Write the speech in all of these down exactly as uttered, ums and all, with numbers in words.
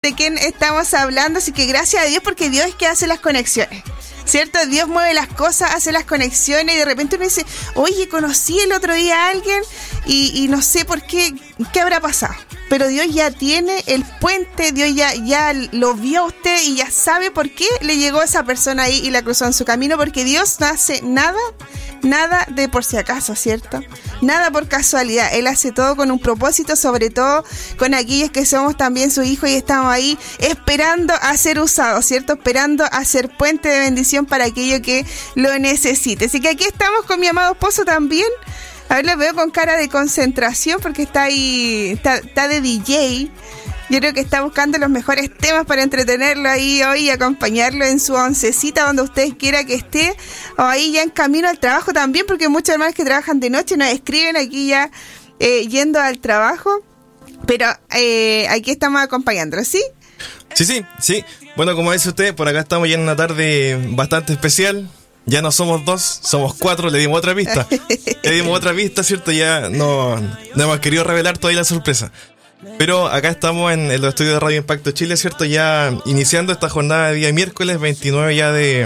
de quién estamos hablando, así que gracias a Dios, porque Dios es que hace las conexiones, ¿cierto? Dios mueve las cosas, hace las conexiones y de repente uno dice, oye, conocí el otro día a alguien y, y no sé por qué, qué habrá pasado. Pero Dios ya tiene el puente, Dios ya, ya lo vio a usted y ya sabe por qué le llegó esa persona ahí y la cruzó en su camino, porque Dios no hace nada, nada de por si acaso, ¿cierto? Nada por casualidad. Él hace todo con un propósito, sobre todo con aquellos que somos también sus hijos y estamos ahí esperando a ser usados, ¿cierto? Esperando a ser puente de bendición para aquello que lo necesite. Así que aquí estamos con mi amado esposo también. A ver, lo veo con cara de concentración porque está ahí, está, está de D J. Yo creo que está buscando los mejores temas para entretenerlo ahí hoy y acompañarlo en su oncecita donde usted quiera que esté, o ahí ya en camino al trabajo también, porque muchos hermanos que trabajan de noche nos escriben aquí ya eh, yendo al trabajo, pero eh, aquí estamos acompañándolo, ¿sí? Sí, sí, sí. Bueno, como dice usted, por acá estamos ya en una tarde bastante especial. Ya no somos dos, somos cuatro, le dimos otra pista. Le dimos otra pista, ¿cierto? Ya no, no hemos querido revelar todavía la sorpresa. Pero acá estamos en el estudio de Radio Impacto Chile, ¿cierto? Ya iniciando esta jornada de día miércoles veintinueve ya de,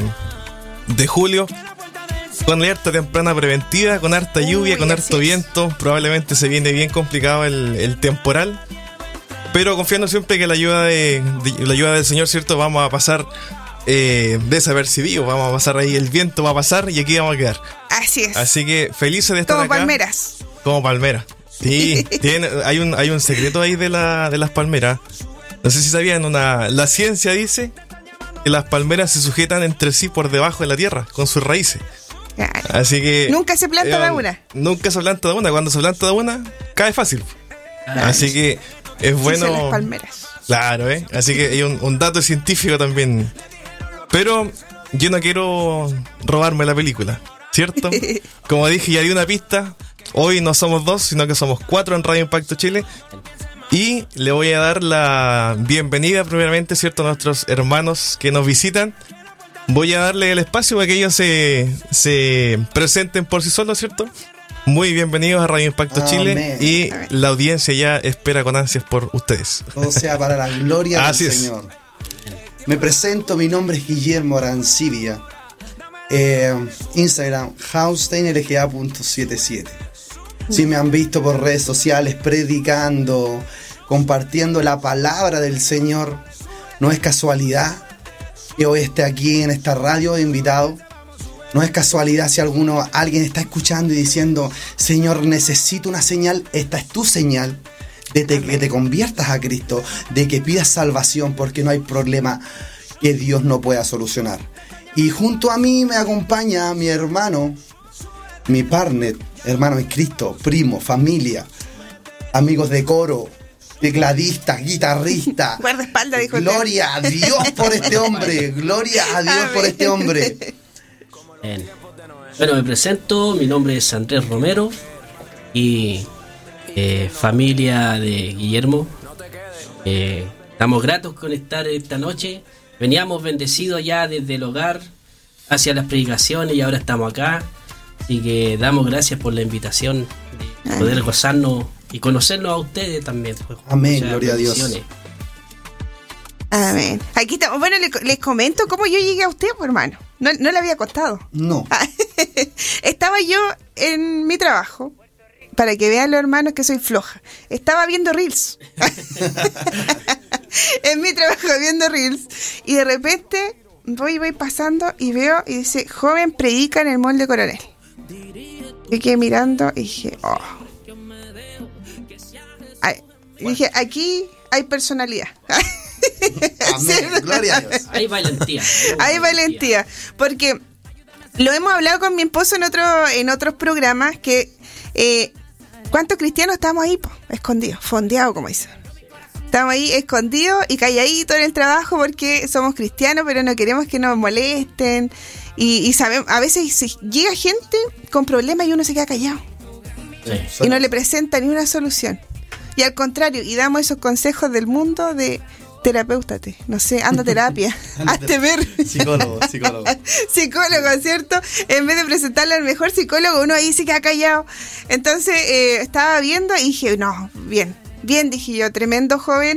de julio. Con alerta temprana preventiva, con harta lluvia, Uy, con harto viento. Probablemente se viene bien complicado el, el temporal. Pero confiando siempre que la ayuda, de, de, la ayuda del Señor, ¿cierto? Vamos a pasar eh, desapercibidos. Vamos a pasar ahí, el viento va a pasar y aquí vamos a quedar. Así es. Así que felices de estar Como acá. Como palmeras. Como palmeras. Sí, tiene, hay un hay un secreto ahí de la de las palmeras. No sé si sabían, una la ciencia dice que las palmeras se sujetan entre sí por debajo de la tierra con sus raíces. Así que nunca se planta eh, de una. Nunca se planta de una. Cuando se planta de una, cae fácil. Ah, Así que es bueno. Sí, son las palmeras. Claro, ¿eh? Así que hay un, un dato científico también. Pero yo no quiero robarme la película, ¿cierto? Como dije, ya di una pista. Hoy no somos dos, sino que somos cuatro en Radio Impacto Chile. Y le voy a dar la bienvenida primeramente, ¿cierto?, a nuestros hermanos que nos visitan. Voy a darle el espacio para que ellos se, se presenten por sí solos, ¿cierto? Muy bienvenidos a Radio Impacto Amén. Chile. Y Amén. La audiencia ya espera con ansias por ustedes. O sea, para la gloria Así del es. Señor. Me presento, mi nombre es Guillermo Arancibia. Eh, Instagram, haustein l g a punto setenta y siete. Si me han visto por redes sociales predicando, compartiendo la palabra del Señor, no es casualidad que hoy esté aquí en esta radio invitado. No es casualidad si alguno, alguien está escuchando y diciendo, Señor, necesito una señal. Esta es tu señal de te, que te conviertas a Cristo, de que pidas salvación, porque no hay problema que Dios no pueda solucionar. Y junto a mí me acompaña mi hermano, mi partner, hermano en Cristo, primo, familia, amigos de coro, tecladista, guitarrista. Guardaespaldas, dijo. Gloria a Dios por este hombre, gloria a Dios Amén. Por este hombre. Bien. Bueno, me presento, mi nombre es Andrés Romero y eh, familia de Guillermo. Eh, estamos gratos con estar esta noche. Veníamos bendecidos ya desde el hogar hacia las predicaciones y ahora estamos acá. Así que damos gracias por la invitación de poder gozarnos y conocernos a ustedes también. Pues, amén, gloria a Dios. Amén. Aquí estamos. Bueno, les, les comento cómo yo llegué a usted, pues, hermano. No, no le había costado. No. Estaba yo en mi trabajo, para que vean los hermanos que soy floja. Estaba viendo Reels. En mi trabajo viendo Reels. Y de repente voy, voy pasando y veo y dice, joven predica en el mall de Coronel. Y quedé mirando y dije, oh. Ay, y dije, aquí hay personalidad. Amén, gloria a Dios. Hay valentía. Hay valentía. Porque lo hemos hablado con mi esposo en otro, en otros programas, que eh, ¿cuántos cristianos estamos ahí? Po? Escondidos, fondeados, como dicen. Estamos ahí escondidos y calladitos en el trabajo porque somos cristianos, pero no queremos que nos molesten. Y, y sabemos, a veces si llega gente con problemas y uno se queda callado. Sí. Y no le presenta ni una solución. Y al contrario, y damos esos consejos del mundo de terapéutate, no sé, anda a terapia, hazte ver. Psicólogo, psicólogo. Psicólogo, ¿cierto? En vez de presentarle al mejor psicólogo, uno ahí se queda callado. Entonces, eh, estaba viendo y dije, no, bien, bien, dije yo, tremendo joven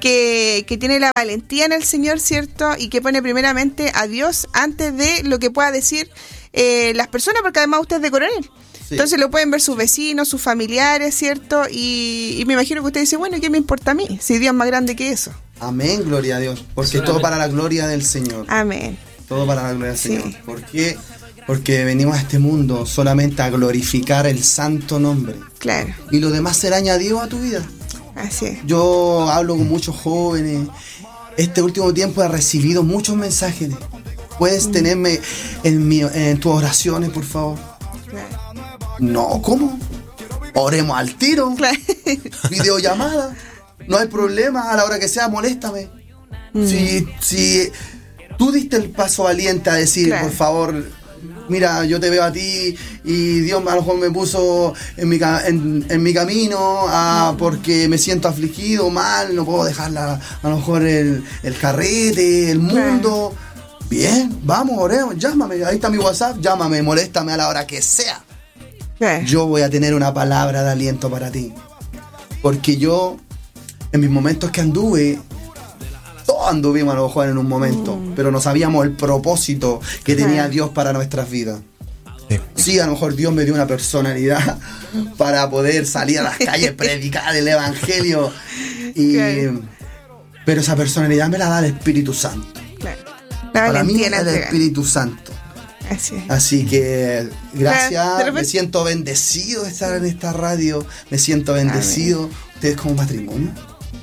que, que tiene la valentía en el Señor, ¿cierto? Y que pone primeramente a Dios antes de lo que pueda decir eh, las personas, porque además usted es de Coronel. Sí. Entonces lo pueden ver sus vecinos, sus familiares, ¿cierto? Y, y me imagino que usted dice, bueno, ¿qué me importa a mí? Si Dios es más grande que eso. Amén, gloria a Dios. Porque es todo para la gloria del Señor. Amén. Todo para la gloria del Sí. Señor. ¿Por qué? Porque venimos a este mundo solamente a glorificar el santo nombre. Claro. Y lo demás será añadido a tu vida. Así es. Yo hablo con muchos jóvenes. Este último tiempo he recibido muchos mensajes. ¿Puedes mm. tenerme en, mi, en tus oraciones, por favor? Claro. No, ¿cómo? Oremos al tiro. Claro. Videollamada. No hay problema. A la hora que sea, moléstame. Mm. Si, si tú diste el paso valiente a decir, claro, por favor, mira, yo te veo a ti y Dios a lo mejor me puso en mi, en, en mi camino a, porque me siento afligido, mal, no puedo dejar la, a lo mejor el, el carrete, el mundo. Claro. Bien, vamos, oremos, llámame, ahí está mi WhatsApp, llámame, moléstame a la hora que sea. Claro. Yo voy a tener una palabra de aliento para ti. Porque yo, en mis momentos que anduve, todos anduvimos a lo mejor en un momento, mm. pero no sabíamos el propósito que tenía Dios para nuestras vidas. Sí. sí, a lo mejor Dios me dio una personalidad para poder salir a las calles, predicar el evangelio. Y, claro, pero esa personalidad me la da el Espíritu Santo. Claro. Para mí es el Espíritu Santo. Así, Así que gracias, claro, me siento bendecido de estar en esta radio, me siento bendecido. Amén. Ustedes como matrimonio,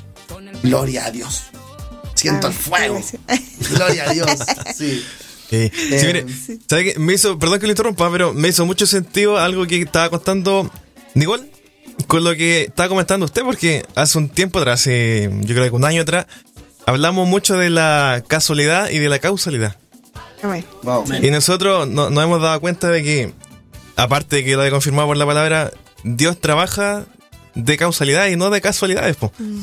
gloria a Dios. Siento ah, el fuego. Sí. Gloria a Dios. Sí. Eh, sí, mire, sí. ¿Sabe qué? Me hizo, perdón que lo interrumpa, pero me hizo mucho sentido algo que estaba contando Nicole con lo que estaba comentando usted, porque hace un tiempo atrás, eh, yo creo que un año atrás, hablamos mucho de la casualidad y de la causalidad. Amén. Wow. Y nosotros no, nos hemos dado cuenta de que, aparte de que lo he confirmado por la palabra, Dios trabaja de causalidad y no de casualidades, po. Mm.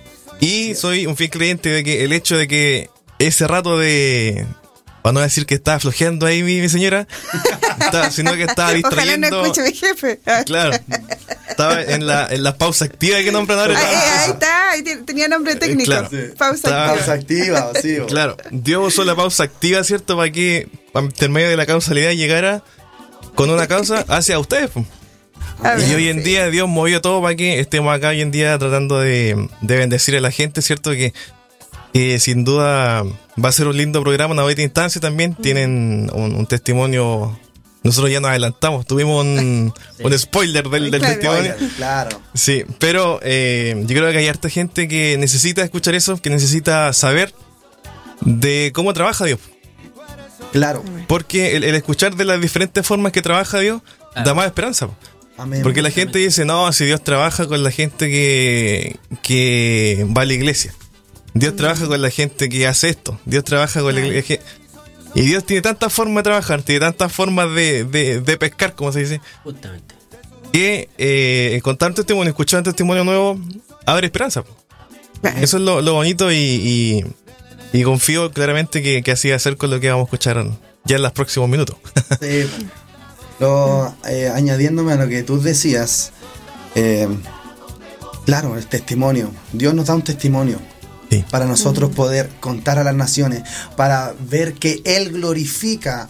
Y soy un fiel creyente de que el hecho de que ese rato de, para no decir que estaba flojeando ahí mi, mi señora, estaba, sino que estaba distrayendo. Ojalá no escuche mi jefe. Claro. Estaba en la, en la pausa activa que nombran ahora. Ahí, ahí está, ahí tenía nombre técnico. Claro. Sí. Pausa estaba, activa. Pausa activa, sí. Bo. Claro. Dios usó la pausa activa, ¿cierto? Para que, por medio de la causalidad, llegara con una causa hacia ustedes, pues. Ver, y hoy en sí. día Dios movió todo para que estemos acá hoy en día tratando de, de bendecir a la gente, ¿cierto? Que eh, sin duda va a ser un lindo programa, una bonita instancia también. Mm. Tienen un, un testimonio, nosotros ya nos adelantamos, tuvimos un, sí. un spoiler del, del claro. testimonio. Claro. Sí, pero eh, yo creo que hay harta gente que necesita escuchar eso, que necesita saber de cómo trabaja Dios. Claro. Porque el, el escuchar de las diferentes formas que trabaja Dios claro. da más esperanza. Amén. Porque la gente dice, no, si Dios trabaja con la gente que, que va a la iglesia. Dios mm. trabaja con la gente que hace esto. Dios trabaja con la iglesia. Y Dios tiene tantas formas de trabajar, tiene tantas formas de, de, de pescar, como se dice. Justamente. Que eh, contar un testimonio, escuchar un testimonio nuevo, abre esperanza. Eso es lo, lo bonito y, y, y confío claramente que, que así va a ser con lo que vamos a escuchar ya en los próximos minutos. Sí. Lo, eh, añadiéndome a lo que tú decías, eh, claro, el testimonio. Dios nos da un testimonio sí. para nosotros poder contar a las naciones, para ver que Él glorifica,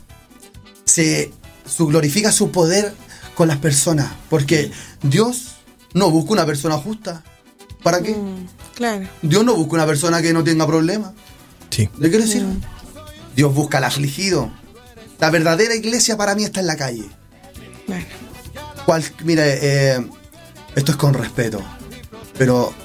se su, glorifica su poder con las personas, porque Dios no busca una persona justa. ¿Para qué? Mm, claro. Dios no busca una persona que no tenga problemas. Sí. ¿De qué le sirve? Mm. Dios busca al afligido. La verdadera iglesia para mí está en la calle. Bueno. Cual, mira, eh, esto es con respeto, pero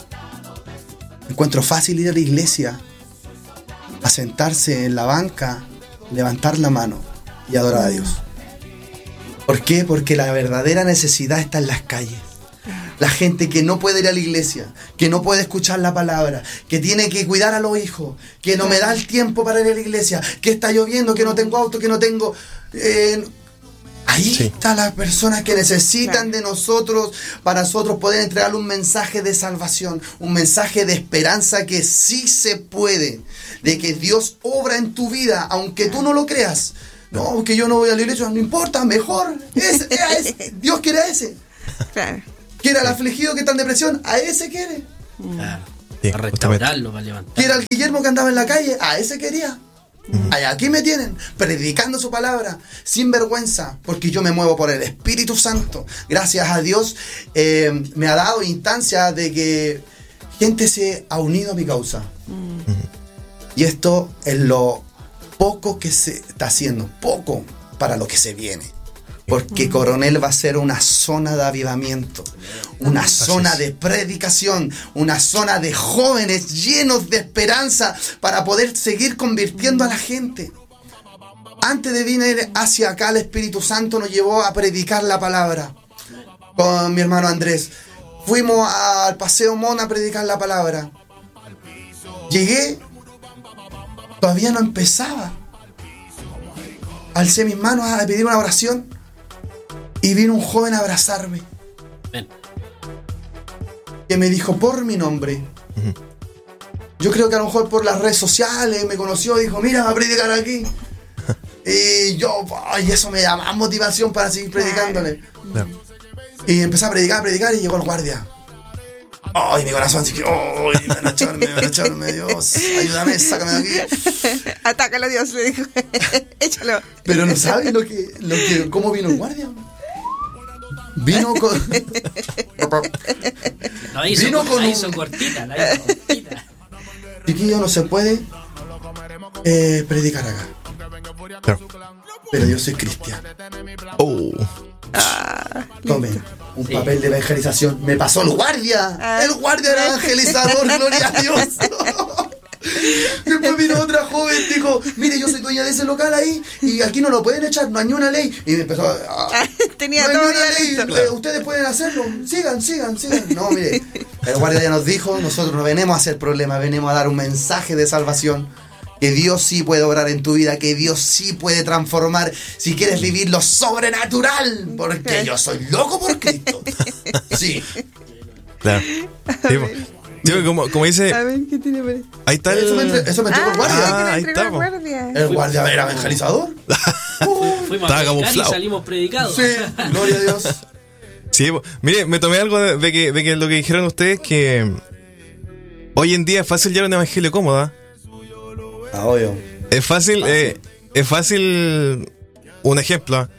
encuentro fácil ir a la iglesia, a sentarse en la banca, levantar la mano y adorar a Dios. ¿Por qué? Porque la verdadera necesidad está en las calles. La gente que no puede ir a la iglesia, que no puede escuchar la palabra, que tiene que cuidar a los hijos, que no me da el tiempo para ir a la iglesia, que está lloviendo, que no tengo auto, que no tengo... Eh, ahí sí. están las personas que necesitan de nosotros para nosotros poder entregarle un mensaje de salvación, un mensaje de esperanza que sí se puede, de que Dios obra en tu vida, aunque tú no lo creas. No, que yo no voy a la iglesia, no importa, mejor. Es, es, es, Dios quiere a ese. Claro. Quiere al afligido que está en depresión, a ese quiere. Claro. Sí, Para justamente. restaurarlo, para levantarlo. ¿Quién era el Guillermo que andaba en la calle? A ese quería. Ay, aquí me tienen, predicando su palabra, sin vergüenza, porque yo me muevo por el Espíritu Santo. Gracias a Dios eh, me ha dado instancia de que gente se ha unido a mi causa. Mm. Y esto es lo poco que se está haciendo, poco para lo que se viene. Porque Coronel va a ser una zona de avivamiento, una zona de predicación, una zona de jóvenes llenos de esperanza para poder seguir convirtiendo a la gente. Antes de venir hacia acá, el Espíritu Santo nos llevó a predicar la palabra con mi hermano Andrés. Fuimos al Paseo Mona a predicar la palabra. Llegué, todavía no empezaba. Alcé mis manos a pedir una oración. Y vino un joven a abrazarme. Ven. Que me dijo por mi nombre. Ujú. Yo creo que a lo mejor por las redes sociales me conoció. Dijo, mira, va a predicar aquí. Y yo, ay, eso me da más motivación para seguir predicándole. Claro. Y empecé a predicar, a predicar y llegó el guardia. Ay, mi corazón así que, ay, me van a echarme, me van a echarme, Dios, ayúdame, sácame de aquí. Atácalo, Dios, le dijo. Échalo. Pero no sabes lo que, lo que, cómo vino el guardia. Vino con. La hizo, Vino con la un- hizo cortita, la hizo cortita. Chiquillo, no se puede eh, predicar acá. Claro. Pero yo soy cristiano. Oh. Tomen un Sí. papel de evangelización. Me pasó el guardia. Ah. El guardia era evangelizador, gloria a Dios. Después vino otra joven, dijo, mire, yo soy dueña de ese local ahí y aquí no lo pueden echar, no hay ni una ley. Y me empezó a... Tenía no hay todo ni una ya ley, listo. eh, ustedes pueden hacerlo, sigan, sigan, sigan. No, mire, el guardia ya nos dijo, nosotros no venimos a hacer problemas, venimos a dar un mensaje de salvación. Que Dios sí puede obrar en tu vida, que Dios sí puede transformar si quieres vivir lo sobrenatural, porque yo soy loco por Cristo. Sí. Claro. Sí, po. Sí, como, como dice, A ver, ¿qué tiene por ahí? ahí está el. Eso me, entre- eso me entregó el Ah, guardia. que le ahí entregó está, el po. guardia. El guardia era evangelizador. Fuimos Estaba a predicar y camuflado. salimos predicados. Sí, gloria a Dios. Sí, po. Mire, me tomé algo de, de que, de que lo que dijeron ustedes, que hoy en día es fácil llevar un evangelio cómodo. Ah, obvio. Es fácil, eh, es fácil. Un ejemplo,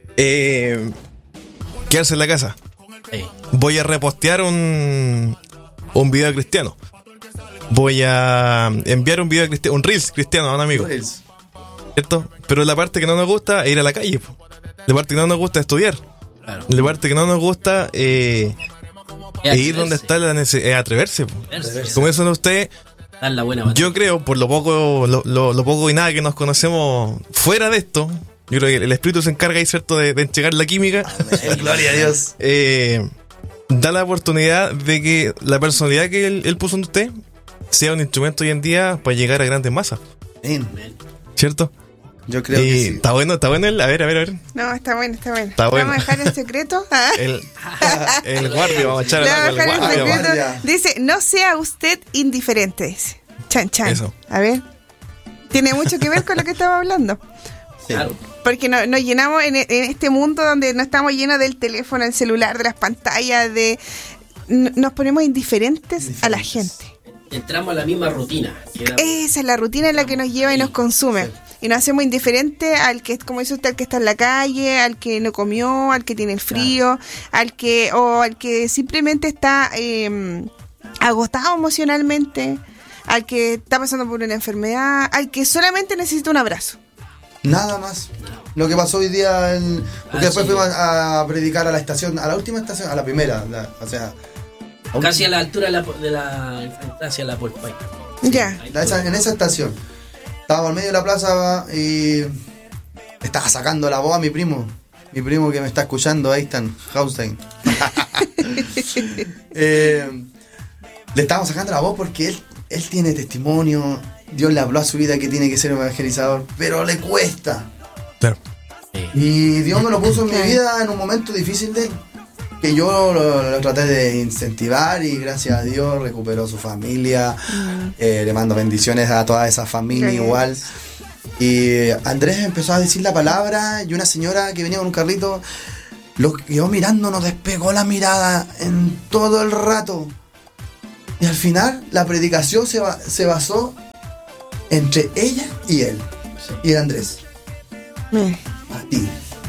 eh, quedarse en la casa. Sí. Voy a repostear un, un video cristiano. Voy a enviar un video cristiano, un reels cristiano a un amigo, ¿cierto? Pero la parte que no nos gusta es ir a la calle, po. La parte que no nos gusta es estudiar. Claro. La parte que no nos gusta eh, Es es ir donde está la necesidad, es atreverse, po. Como eso ustedes, Dar la buena batalla. yo creo, por lo poco, lo, lo, lo poco y nada que nos conocemos fuera de esto, yo creo que el espíritu se encarga ahí, ¿cierto?, de, de entregar la química. Gloria a Dios. eh, da la oportunidad de que la personalidad que él, él puso en usted sea un instrumento hoy en día para llegar a grandes masas, Amén. ¿cierto? Yo creo Y que sí. está bueno, está bueno el, a ver, a ver, a ver. No, está bueno, está bueno. Está bueno. Vamos a dejar el secreto. Ah. El, el guardia, vamos a echar Le el vamos a agua al dejar el guardia. secreto. guardia. Dice, no sea usted indiferente, dice. Chan, chan. Eso. A ver. Tiene mucho que ver con lo que estaba hablando. Sí. Claro. Porque no- nos llenamos en, en este mundo donde no estamos llenos del teléfono, del celular, de las pantallas, de n- nos ponemos indiferentes, a la gente. Entramos a la misma rutina. que era- Esa es la rutina en la que nos lleva y nos consume. Y nos hacemos indiferentes al que, como dice usted, al que está en la calle, al que no comió, al que tiene el frío, al que o al que simplemente está eh, agotado emocionalmente, al que está pasando por una enfermedad, al que solamente necesita un abrazo. Nada más. Lo que pasó hoy día, en- porque Ah, después sí. fuimos a predicar a la estación, a la última estación, a la primera, la- o sea, Casi a la altura de la, de la hacia la Polpay. Ya. la- esa- en esa estación. Estábamos al medio de la plaza y estaba sacando la voz a mi primo. Mi primo que me está escuchando, ahí están, Haustein. Eh, le estábamos sacando la voz porque él, él tiene testimonio. Dios le habló a su vida que tiene que ser evangelizador, pero le cuesta. Claro. Y Dios me lo puso en mi Ok. vida en un momento difícil de él. Que yo lo, lo traté de incentivar y gracias a Dios recuperó su familia. Eh, le mando bendiciones a toda esa familia Qué bien. igual. Y Andrés empezó a decir la palabra y una señora que venía con un carrito lo quedó mirando, nos despegó la mirada en todo el rato. Y al final la predicación se, ba- se basó entre ella y él. Y el Andrés. Eh, A ti.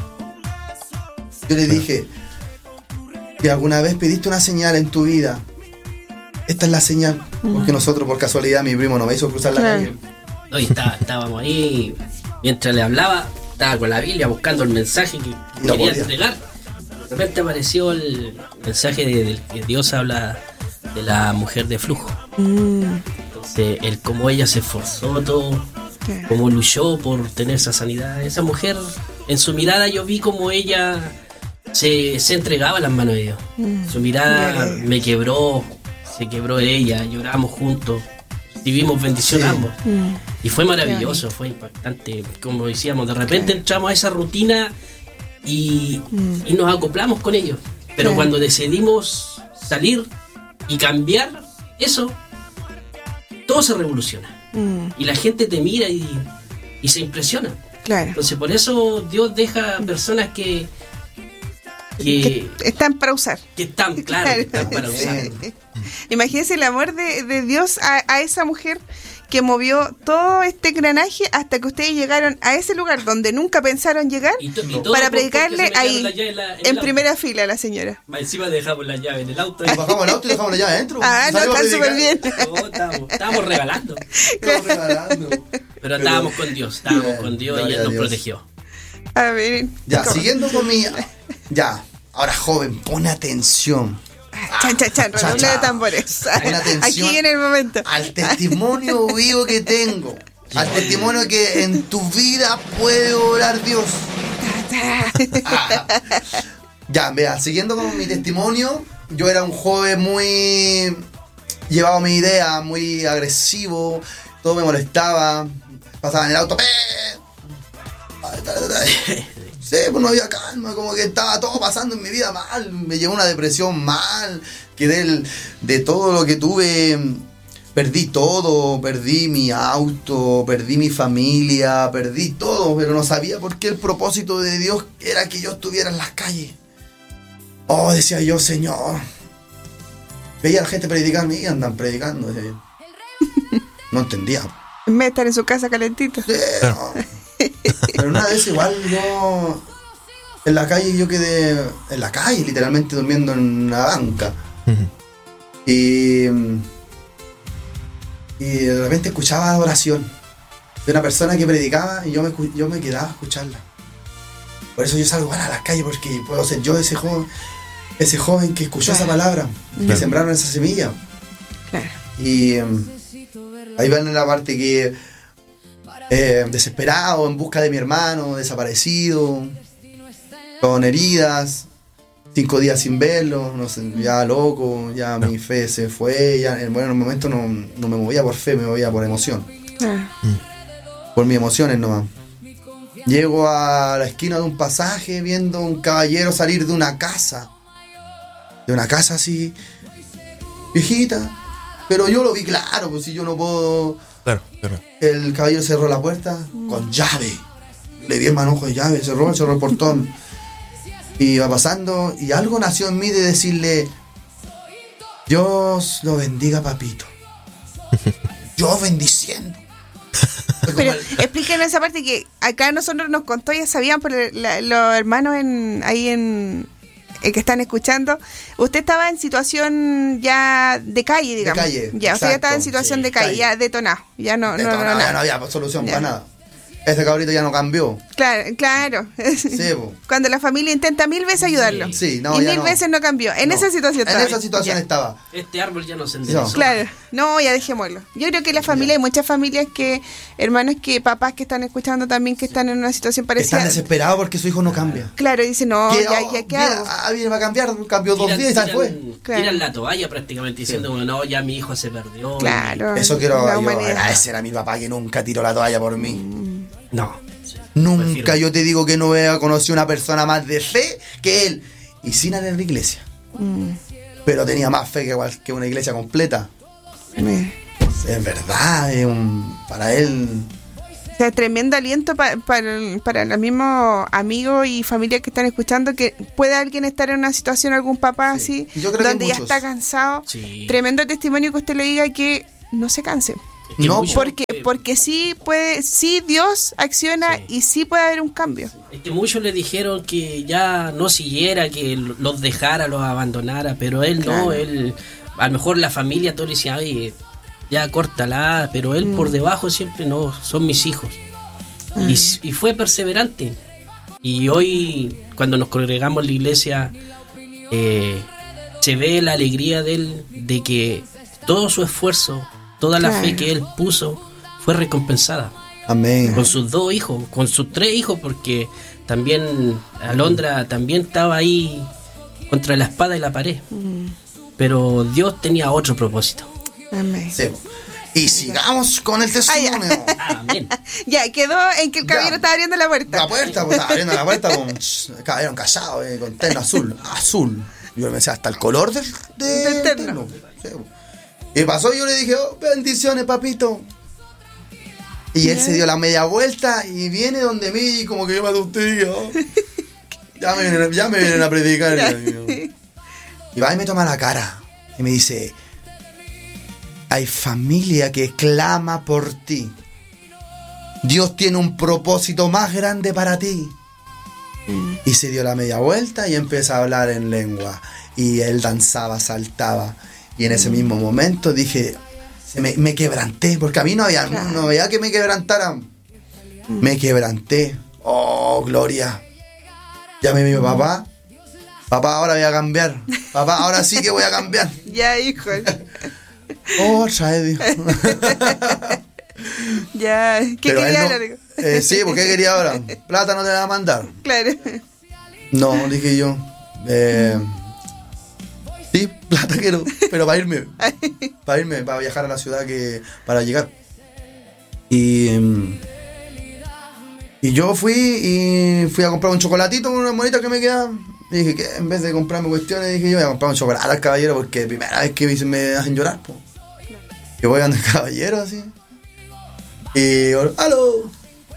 Yo le dije, que alguna vez pediste una señal en tu vida. Esta es la señal. Porque nosotros, por casualidad, mi primo no me hizo cruzar la Claro. calle. No, y está- estábamos ahí, mientras le hablaba, estaba con la Biblia buscando el mensaje que Y lo quería podía. entregar. De repente apareció el mensaje de, del que Dios habla de la mujer de flujo. mm, Entonces, el cómo ella se esforzó, todo, claro. cómo luchó por tener esa sanidad. Esa mujer, en su mirada yo vi como ella se, se entregaba a las manos de Dios. Mm. Su mirada Claro. me quebró, se quebró ella, lloramos juntos, vivimos bendición Sí. ambos. Mm, Y fue maravilloso, fue impactante. Como decíamos, de repente entramos a esa rutina y, Mm. y nos acoplamos con ellos. Pero Claro. cuando decidimos salir y cambiar eso, todo se revoluciona. mm, Y la gente te mira y, y se impresiona. claro. Entonces por eso Dios deja personas que, que, Que están para usar. que están, claro, que están para usar. Imagínense el amor de, de Dios a, a esa mujer que movió todo este engranaje hasta que ustedes llegaron a ese lugar donde nunca pensaron llegar Y to- y todo para por- porque predicarle se me quedaron ahí, las llaves en la- en el en auto. primera fila a la señora. Más encima dejamos la llave en el auto. Nos bajamos el auto y dejamos la llave adentro. Ah, no, Salimos a están súper bien. predicar. No, estábamos, estábamos regalando. Estamos regalando. Pero estábamos con Dios, estábamos Bien, con Dios y gloria Él a nos Dios. protegió. A ver. Ya, ¿cómo? siguiendo con mi... Ya, ahora joven, pon atención. Chan, chan, chan, Cha, redoble cha. de tambores. Pon atención Aquí en el momento. al testimonio vivo que tengo. Al testimonio que en tu vida puede obrar Dios. Ah. Ya, vea, siguiendo con mi testimonio, yo era un joven muy llevado a mi idea, muy agresivo, todo me molestaba, pasaba en el auto. Sí, pues no había calma, como que estaba todo pasando en mi vida mal, me llevó una depresión mal, quedé el- de todo lo que tuve, perdí todo, perdí mi auto, perdí mi familia, perdí todo, pero no sabía por qué el propósito de Dios era que yo estuviera en las calles. Oh, decía yo, Señor. Veía a la gente predicar, y andan predicando. decía yo. No entendía. En vez de estar en su casa calentito. Sí, no. Pero una vez igual yo en la calle yo quedé en la calle literalmente durmiendo en una banca y y de repente escuchaba oración de una persona que predicaba y yo me, escu- yo me quedaba a escucharla. Por eso yo salgo a las calles porque puedo ser yo ese joven ese joven que escuchó esa palabra, que Claro. sembraron esa semilla. Claro. Y em, ahí van en la parte que eh, desesperado, en busca de mi hermano, desaparecido, con heridas, cinco días sin verlo, no sé, ya loco, ya mi fe se fue, ya en bueno, en un momento no, no me movía por fe, me movía por emoción, Claro. por mis emociones nomás. Llego a la esquina de un pasaje viendo un caballero salir de una casa, de una casa así, viejita, pero yo lo vi claro, pues si yo no puedo... Claro, claro. El caballero cerró la puerta con llave. Le vi el manojo de llave, cerró, cerró el portón. Y iba pasando y algo nació en mí de decirle, Dios lo bendiga, papito. Yo bendiciendo. Pero explíquenos esa parte que acá nosotros nos contó, ya sabían, pero la- los hermanos en, ahí en eh, que están escuchando, usted estaba en situación ya de calle, digamos. calle, Ya, usted ya estaba en exacto, situación sí, de calle, calle. ya detonado. Ya no, no, Esto, no, no, no, ya no. no había solución Ya. para nada. Ese cabrito ya no cambió. Claro, claro. Sí, po. Cuando la familia intenta mil veces ayudarlo. Sí, no, y ya mil no. veces no cambió. En No. esa situación En estaba. esa situación Ya. estaba. Este árbol ya no se enderezó. No. Claro, no, ya dejémoslo. Yo creo que la familia, hay muchas familias que, hermanos que, papás que están escuchando también que están en una situación parecida. Están desesperados porque su hijo no cambia. Claro, y dicen, no, ¿Qué, ya, oh, ya, ¿qué mira, hago? ah, viene, va a cambiar, cambió dos Tiran- días y tal tiran- fue. Claro. Tiran la toalla prácticamente diciendo, como, no, ya mi hijo se perdió. Claro. Eso quiero la yo humanidad. agradecer a mi papá que nunca tiró la toalla por mí. No. sí, Nunca prefiero- yo te digo que no he conocido una persona más de fe que él. Y sin ir a la iglesia. Mm. Pero tenía más fe que, cual- que una iglesia completa. Eh, Es verdad, es un- para él O sea, tremendo aliento pa, pa, para los mismos amigos y familias que están escuchando, que puede alguien estar en una situación, algún papá Sí. así, Yo creo que donde ya muchos. está cansado. Sí. Tremendo testimonio que usted le diga que no se canse. Es que No, muchos- Porque, porque sí puede, sí Dios acciona Sí. y sí puede haber un cambio. Es que muchos le dijeron que ya no siguiera, que los dejara, los abandonara, pero él Claro. no, él, a lo mejor la familia todo le decía, oye, ya córtala, pero él Mm. por debajo siempre no, son mis hijos. Mm. Y, s- y fue perseverante. Y hoy, cuando nos congregamos en la iglesia, eh, se ve la alegría de él, de que todo su esfuerzo, toda la Claro. fe que él puso, fue recompensada. Amén. Con sus dos hijos, con sus tres hijos, porque también Alondra también estaba ahí contra la espada y la pared. Mm. Pero Dios tenía otro propósito. Amén. Sí. Y sigamos con el testimonio. Amén. Ya, quedó en que el caballero Ya. estaba abriendo la puerta. La puerta, pues abriendo la puerta con caballero casado, eh, con terno azul. Azul. Yo me decía hasta el color del, de- Del terno. Sí, pues. Y pasó y yo le dije, oh, bendiciones, papito. Y él Ya. se dio la media vuelta y viene donde mí y como que yo me asusté y dije, oh, ya, me vienen, ya me vienen a predicar. Y va y me toma la cara y me dice, hay familia que clama por ti. Dios tiene un propósito más grande para ti. Mm. Y se dio la media vuelta y empezó a hablar en lengua. Y él danzaba, saltaba. Y en ese mismo momento dije, se me, me quebranté, porque a mí no había, Claro. no había que me quebrantara. Me quebranté. Oh, gloria. Llamé a mi papá. Papá, ahora voy a cambiar. Papá, ahora sí que voy a cambiar. Ya, hijo. Oh, otra vez, dijo. Ya. ¿Qué Pero él quería no- hablar? eh, sí, ¿por qué quería ahora? Plata no te la va a mandar. Claro. No, dije yo. Eh, sí, plata quiero, pero para irme. Para irme, para viajar a la ciudad que para llegar. Y, mm, y yo fui y fui a comprar un chocolatito con unas monitas que me quedaban. Y dije que en vez de comprarme cuestiones, dije yo voy a comprar un chocolate al caballero porque es primera vez que me, me hacen llorar. Po. Que voy a andar caballero así. Y yo, ¡aló!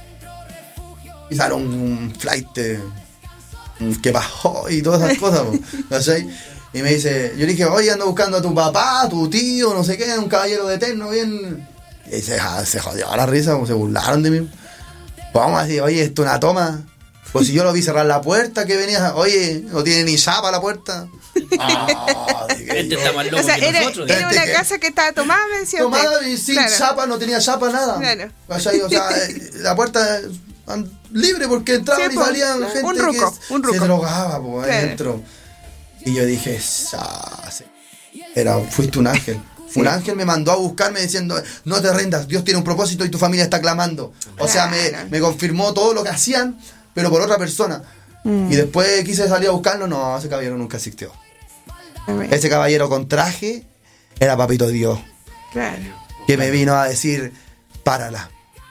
Y sale un, un flight eh, que bajó y todas esas cosas. Po, ¿cachai? Y me dice, yo le dije, oye, ando buscando a tu papá, a tu tío, no sé qué, un caballero de eterno, bien. Y se, se jodió la risa, como se burlaron de mí. Pues vamos a decir, oye, esto es una toma. Pues si yo lo vi cerrar la puerta, que venía, oye, no tiene ni chapa la puerta. Ah, dije Este yo. está más loco O sea, que era, nosotros. era Este una que- casa que estaba tomada, me decía usted. Tomada y sin Claro. chapa, no tenía chapa, nada. Claro. ¿Cachai? O sea, eh, la puerta eh, an- libre porque entraban Sí, y po, salían un gente ruco, que un ruco. se drogaba po, Claro. adentro. Y yo dije, "Ah, sí". Era, fuiste un ángel. Sí. Un ángel me mandó a buscarme diciendo, no te rendas, Dios tiene un propósito y tu familia está clamando. O sea, me, Claro. me confirmó todo lo que hacían, pero por otra persona. Mm. Y después quise salir a buscarlo, no, ese caballero nunca existió. Amén. Ese caballero con traje era papito Dios, Claro. que me vino a decir, párala.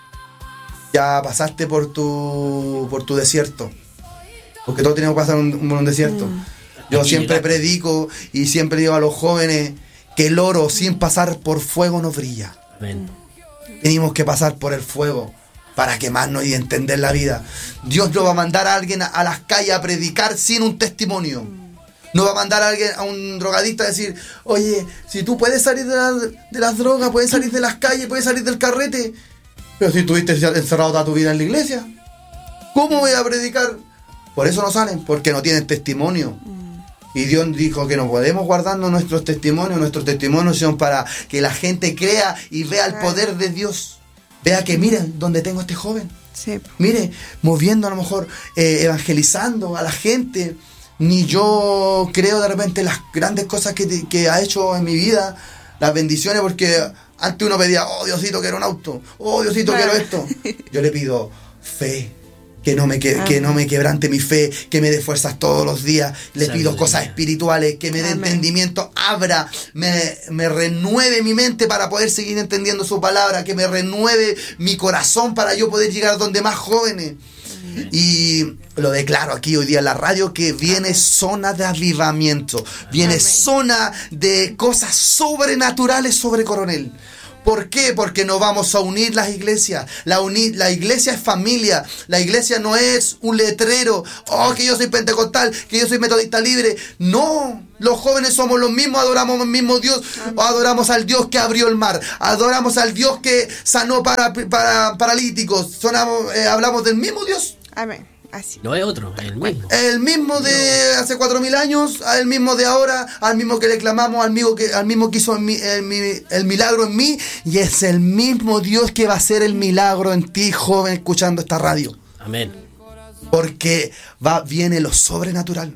Ya pasaste por tu por tu desierto. Porque todos tenemos que pasar un, un, un desierto. Yo Aquí siempre llegaste. predico y siempre digo a los jóvenes que el oro sin pasar por fuego no brilla. Amén. Tenemos que pasar por el fuego para quemarnos y entender la vida. Dios no va a mandar a alguien a, a las calles a predicar sin un testimonio. No va a mandar a alguien, a un drogadicta a decir, oye, si tú puedes salir de, la- de las drogas, puedes salir de las calles, puedes salir del carrete, pero si estuviste encerrado toda tu vida en la iglesia, ¿cómo voy a predicar? Por eso no salen, porque no tienen testimonio. Y Dios dijo que no podemos guardarnos nuestros testimonios. Nuestros testimonios son para que la gente crea y vea el poder de Dios. Vea que miren donde tengo a este joven. Sí. Mire, moviendo a lo mejor, eh, evangelizando a la gente. Ni yo creo de repente las grandes cosas que, te- que ha hecho en mi vida, las bendiciones, porque antes uno pedía, oh Diosito, quiero un auto, oh Diosito, Claro. quiero esto. Yo le pido fe. Que no, me que, que no me quebrante mi fe, que me dé fuerzas todos los días. Le pido Sabiduría. cosas espirituales, que me dé Amén. entendimiento, abra, me, me renueve mi mente para poder seguir entendiendo su palabra, que me renueve mi corazón para yo poder llegar a donde más jóvenes. Y lo declaro aquí hoy día en la radio que viene zona de avivamiento, viene Amén. zona de cosas sobrenaturales sobre Coronel. ¿Por qué? Porque no vamos a unir las iglesias. La, uni- la iglesia es familia. La iglesia no es un letrero. Oh, que yo soy pentecostal, que yo soy metodista libre. No, los jóvenes somos los mismos, adoramos al mismo Dios. Adoramos al Dios que abrió el mar. Adoramos al Dios que sanó para, para paralíticos. Sonamos, eh, hablamos del mismo Dios. Amén. Así. No es otro, es el mismo. El mismo de hace cuatro mil años, el mismo de ahora, al mismo que le clamamos, al mismo que, al mismo que hizo en mí, el, mi- el milagro en mí, y es el mismo Dios que va a hacer el milagro en ti, joven, escuchando esta radio. Amén. Porque va, viene lo sobrenatural.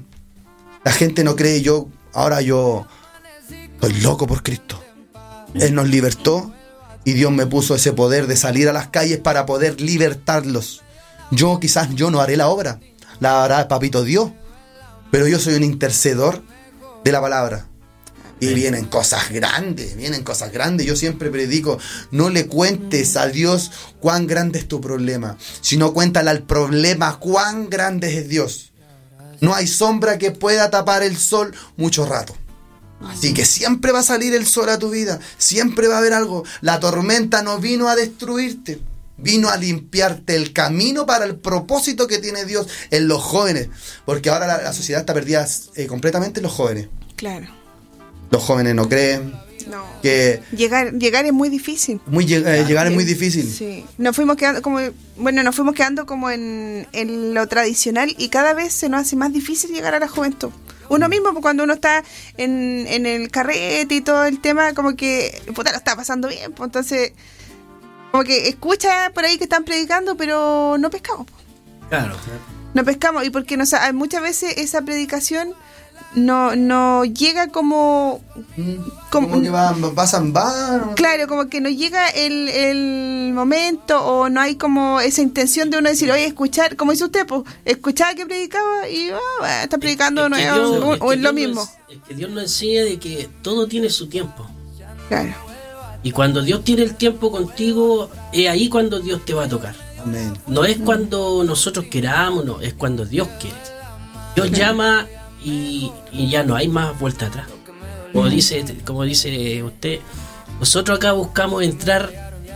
La gente no cree, yo, ahora yo estoy loco por Cristo. Él nos libertó y Dios me puso ese poder de salir a las calles para poder libertarlos. Yo quizás yo no haré la obra, la hará Papito Dios, pero yo soy un intercedor de la palabra. Y vienen cosas grandes, vienen cosas grandes. Yo siempre predico, no le cuentes a Dios cuán grande es tu problema, sino cuéntale al problema cuán grande es Dios. No hay sombra que pueda tapar el sol mucho rato. Así que siempre va a salir el sol a tu vida, siempre va a haber algo. La tormenta no vino a destruirte, vino a limpiarte el camino para el propósito que tiene Dios en los jóvenes. Porque ahora la, la sociedad está perdida eh, completamente en los jóvenes. Claro. Los jóvenes no creen. No. Que Llegar, llegar es muy difícil. muy, lleg- eh, llegar es muy difícil. Sí. Nos fuimos quedando como, bueno, nos fuimos quedando como en, en lo tradicional y cada vez se nos hace más difícil llegar a la juventud. Uno mismo, pues, cuando uno está en, en el carrete y todo el tema, como que, puta, lo está pasando bien, pues, entonces, como que escucha por ahí que están predicando, pero no pescamos, pues. Claro. No pescamos, y porque nos, hay muchas veces esa predicación no, no llega como, Como, como- que van, pasan van. claro, como que no llega el, el momento o no hay como esa intención de uno decir, oye, escuchar, como dice usted, pues, escuchaba que predicaba y ah, bueno, está predicando Es no que es, Dios- o- es o que es lo Dios mismo. nos- es que Dios nos enseña de que todo tiene su tiempo. Claro. Y cuando Dios tiene el tiempo contigo, es ahí cuando Dios te va a tocar. Amén. No es cuando nosotros queramos, no, es cuando Dios quiere. Dios llama y, y ya no hay más vuelta atrás. Como dice, como dice usted, nosotros acá buscamos entrar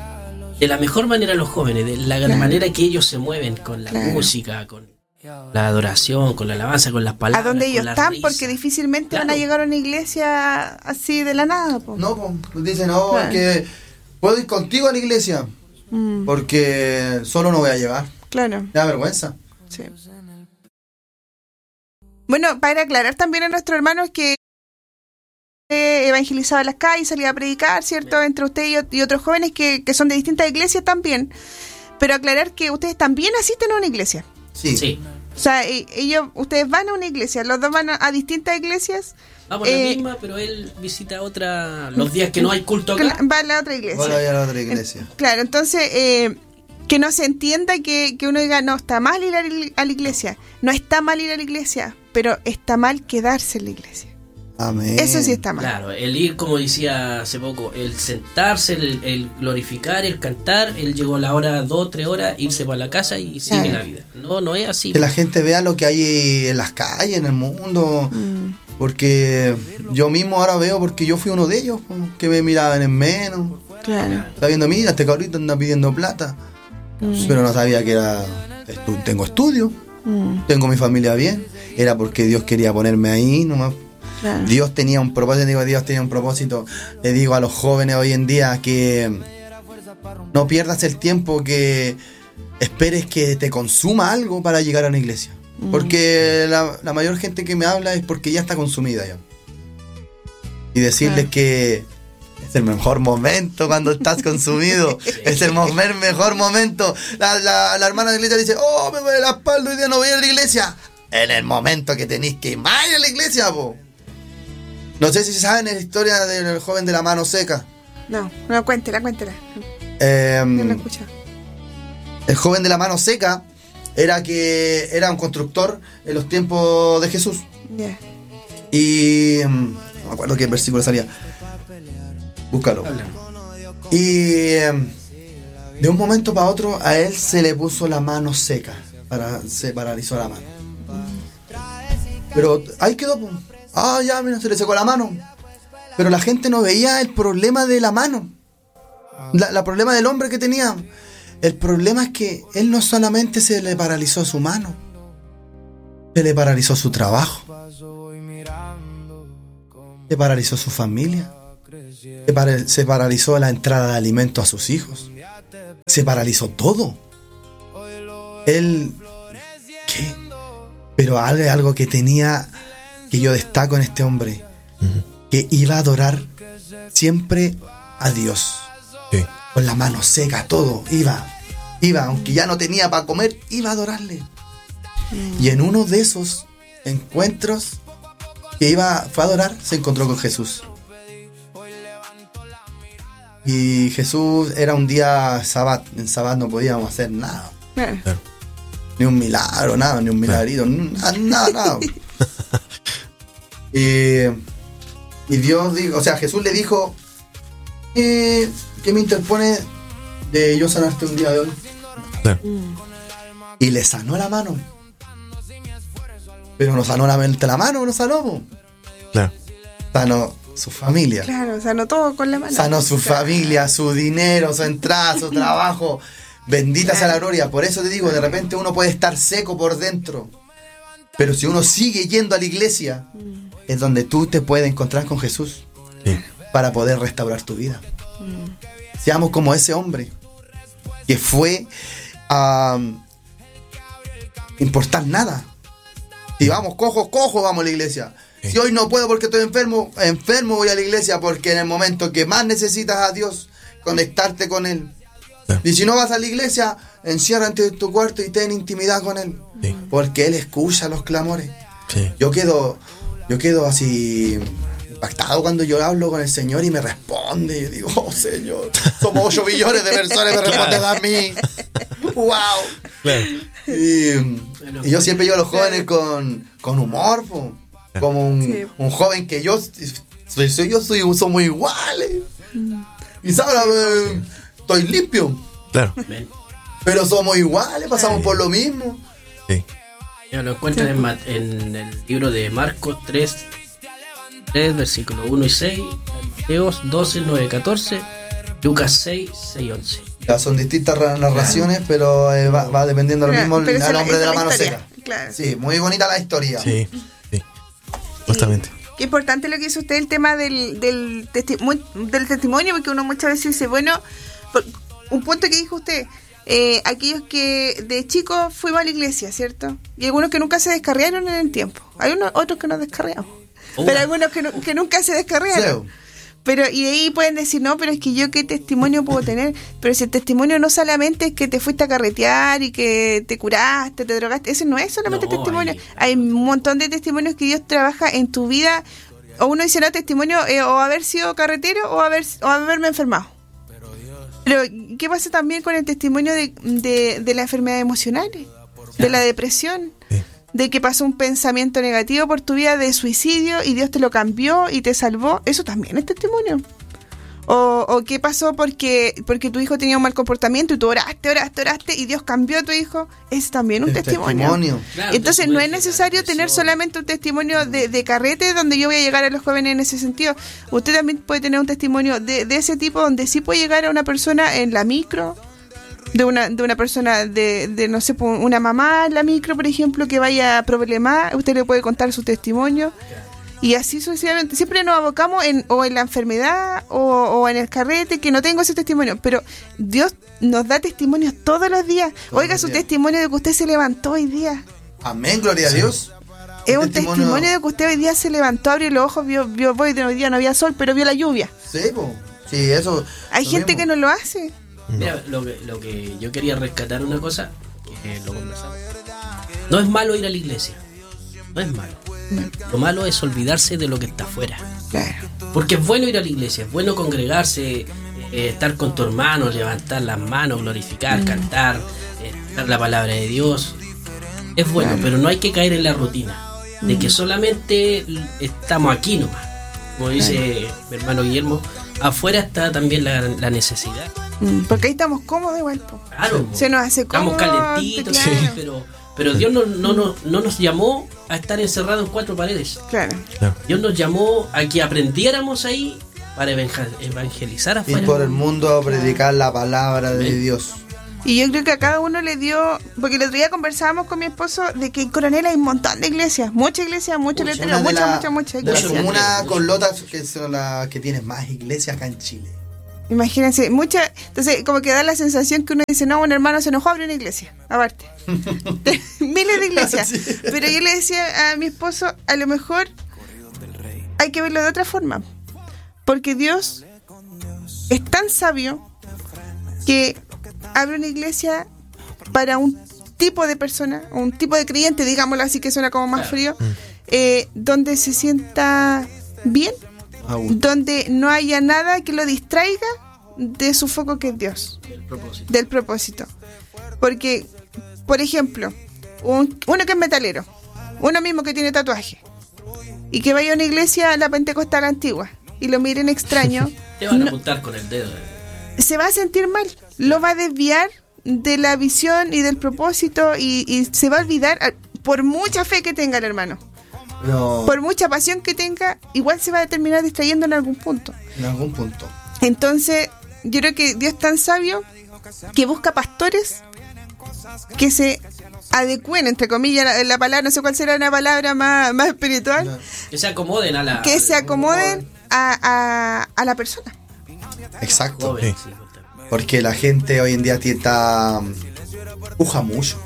de la mejor manera a los jóvenes, de la Claro. manera que ellos se mueven con la Claro. música, con la adoración, con la alabanza, con las A palabras. donde con ellos la están, risa. porque difícilmente van a Claro. llegar a una iglesia así de la nada, po. No, pues dicen, no, Claro. que puedo ir contigo a la iglesia, Mm, porque solo no voy a llegar. claro, Me da vergüenza. sí. Bueno, para aclarar también a nuestros hermanos que eh, evangelizaba en las calles, salía a predicar, ¿cierto? Entre usted y, ot- y otros jóvenes que, que son de distintas iglesias también. Pero aclarar que ustedes también asisten a una iglesia. Sí. Sí, O sea, e- ellos, ustedes van a una iglesia, los dos van a, a distintas iglesias. vamos a Eh, la misma, pero él visita otra los días que no hay culto acá. Cla- Va a la otra iglesia. Voy a ir a la otra iglesia. Claro, entonces, eh, que no se entienda que, que uno diga, no, está mal ir a la il- a la iglesia. No está mal ir a la iglesia, pero está mal quedarse en la iglesia. Amén. Eso sí está mal. Claro, el ir, como decía hace poco, el sentarse, el, el glorificar, el cantar, él llegó a la hora dos, tres horas, irse para la casa y sigue Claro. la vida. No, no es así. Que la gente vea lo que hay en las calles, en el mundo. Mm, Porque yo mismo ahora veo, porque yo fui uno de ellos, pues, que me miraban en menos. claro. Está viendo, mira, este cabrito anda pidiendo plata. Pero no sabía que era. estu- Tengo estudio, Mm, tengo mi familia bien. Era porque Dios quería ponerme ahí nomás. claro. Dios tenía un propósito, digo, Dios tenía un propósito. Le digo a los jóvenes hoy en día que no pierdas el tiempo, que esperes que te consuma algo para llegar a una iglesia. Porque la, la mayor gente que me habla es porque ya está consumida ya. Y decirles Claro. que es el mejor momento cuando estás consumido. Es el mo- mejor momento. La, la, la hermana de la iglesia dice, oh, me duele la espalda, hoy día no voy a ir a la iglesia. En el momento que tenéis que ir más a la iglesia, po. No sé si saben la historia del joven de la mano seca. No, no, cuéntela, cuéntela. Eh, Yo no escucho. el joven de la mano seca era que era un constructor en los tiempos de Jesús. Ya. Y mm, no me acuerdo qué versículo salía. Búscalo. Háblanos. Y em, de un momento para otro a él se le puso la mano seca. Para, se paralizó la mano. Pero ahí quedó. po. Ah, ya, mira, se le secó la mano. Pero la gente no veía el problema de la mano. La, la problema del hombre que tenía, el problema es que él no solamente se le paralizó su mano, se le paralizó su trabajo, se paralizó su familia, se, para, se paralizó la entrada de alimento a sus hijos, se paralizó todo. Él, ¿qué? Pero algo, algo que tenía, que yo destaco en este hombre, uh-huh. que iba a adorar siempre a Dios, sí. con la mano seca, todo, iba, iba, aunque ya no tenía para comer, iba a adorarle. Mm. Y en uno de esos encuentros que iba, fue a adorar, se encontró con Jesús. Y Jesús, era un día sabat, en sabat no podíamos hacer nada. Claro. Ni un milagro, nada, ni un milagrito, nada, nada, nada. y, y Dios dijo, o sea, Jesús le dijo, eh, ¿qué me interpone de yo sanarte un día de hoy? Claro. Y le sanó la mano. Pero no sanó la, la mano, no sanó. Claro. Sanó su familia. Claro, sanó todo con la mano. Sanó su familia, su dinero, su entrada, su trabajo. Bendita claro. sea la gloria. Por eso te digo, de repente uno puede estar seco por dentro, pero si uno sigue yendo a la iglesia, mm. es donde tú te puedes encontrar con Jesús, sí. para poder restaurar tu vida. Mm. Seamos como ese hombre que fue a um, importar nada. Si vamos cojo, cojo, vamos a la iglesia. Sí. Si hoy no puedo porque estoy enfermo, enfermo voy a la iglesia, porque en el momento que más necesitas a Dios, conectarte con Él. Sí. Y si no vas a la iglesia, enciérrate en tu cuarto y ten intimidad con Él, sí. porque Él escucha los clamores. Sí. Yo quedo, yo quedo así impactado cuando yo hablo con el Señor y me responde. Yo digo, oh Señor, somos ocho billones de personas y me responden a mí. ¡Wow! Claro. Y, y yo siempre llevo a los jóvenes con, con humor, po, como un, sí. un joven que yo soy, soy yo soy somos iguales. Y sabes, eh, estoy limpio. Claro. Pero somos iguales, pasamos sí. por lo mismo. Sí. Ya lo encuentran en, en el libro de Marcos tres, tres versículos uno y seis, Mateos doce, nueve, catorce, Lucas seis, seis, once. Ya son distintas narraciones, claro. pero eh, va, va dependiendo de lo mismo el hombre de la mano seca. Claro. Sí, muy bonita la historia. Sí, sí. Justamente. Qué importante lo que hizo usted, el tema del, del, testi- del testimonio, porque uno muchas veces dice, bueno, por, un punto que dijo usted, eh, aquellos que de chicos fuimos a la iglesia, ¿cierto? Y algunos que nunca se descarriaron en el tiempo. Hay unos otros que nos descarriamos, oh. pero algunos que, no, que nunca se descarriaron. Sí. Pero, y ahí pueden decir, no, pero es que yo qué testimonio puedo tener. Pero si el testimonio no solamente es que te fuiste a carretear y que te curaste, te drogaste, ese no es solamente no, testimonio. Hay... hay un montón de testimonios que Dios trabaja en tu vida. O uno dice, no, testimonio eh, o haber sido carretero o, haber, o haberme enfermado. Pero, ¿qué pasa también con el testimonio de, de, de las enfermedades emocionales? De la depresión. Sí. De que pasó un pensamiento negativo por tu vida de suicidio y Dios te lo cambió y te salvó, eso también es testimonio. O, o qué pasó porque porque tu hijo tenía un mal comportamiento y tú oraste, oraste, oraste y Dios cambió a tu hijo, es también un es testimonio. testimonio. Claro, entonces no es necesario tener solamente un testimonio de, de carrete donde yo voy a llegar a los jóvenes en ese sentido. Usted también puede tener un testimonio de, de ese tipo donde sí puede llegar a una persona en la micro, de una de una persona de, de no sé, una mamá en la micro, por ejemplo, que vaya a problemar, usted le puede contar su testimonio y así sucesivamente. Siempre nos abocamos en o en la enfermedad o, o en el carrete, que no tengo ese testimonio, pero Dios nos da testimonios todos los días. Todos Oiga los su días. Testimonio de que usted se levantó hoy día. Amén, gloria sí. a Dios. Es un testimonio... testimonio de que usted hoy día se levantó, abrió los ojos, vio, vio hoy día no había sol, pero vio la lluvia. Sí, po. sí, eso. Hay gente mismo. que no lo hace. No. Mira, lo que, lo que yo quería rescatar una cosa, que lo conversamos. No es malo ir a la iglesia, no es malo. No. Lo malo es olvidarse de lo que está afuera. Claro. Porque es bueno ir a la iglesia, es bueno congregarse, eh, estar con tu hermano, levantar las manos, glorificar, mm. cantar, eh, dar la palabra de Dios. Es bueno, claro. pero no hay que caer en la rutina de mm. que solamente estamos aquí nomás. Como dice claro. mi hermano Guillermo, afuera está también la, la necesidad. Porque ahí estamos cómodos igual. Claro, se nos hace cómodo. Estamos calentitos, claro. sí, pero, pero Dios no, no, no, no nos llamó a estar encerrados en cuatro paredes. Claro. Dios nos llamó a que aprendiéramos ahí para evangel- evangelizar Ir afuera. por el mundo a predicar la palabra de Amén. Dios. Y yo creo que a cada uno le dio, porque el otro día conversábamos con mi esposo de que en Coronel hay un montón de iglesias, muchas iglesias, muchos Muchas. letreros, Una de muchas, la- muchas, muchas de la iglesias. comuna Muchas. con lotas que son las que tienen más iglesias acá en Chile. Imagínense, muchas, entonces como que da la sensación que uno dice, no, un hermano se enojó, abre una iglesia, aparte. Miles de iglesias. Sí. Pero yo le decía a mi esposo, a lo mejor hay que verlo de otra forma. Porque Dios es tan sabio que abre una iglesia para un tipo de persona, un tipo de creyente, digámoslo así, que suena como más frío, eh, donde se sienta bien, Aún. donde no haya nada que lo distraiga de su foco que es Dios, El propósito. del propósito. Porque, por ejemplo, un- uno que es metalero, uno mismo que tiene tatuaje, y que vaya a una iglesia a la pentecostal antigua y lo miren extraño, Te van a no- apuntar con el dedo. eh. se va a sentir mal, lo va a desviar de la visión y del propósito y, y se va a olvidar, ah, por mucha fe que tenga el hermano, Pero por mucha pasión que tenga, igual se va a terminar distrayendo en algún punto. en algún punto. Entonces, yo creo que Dios es tan sabio que busca pastores que se adecúen, entre comillas, la, la palabra, no sé cuál será una palabra más, más espiritual, Que se acomoden a la. que se acomoden a, a, a la persona. Exacto. Joven, Sí. sí, justamente. Porque la gente hoy en día ti- está puja mucho.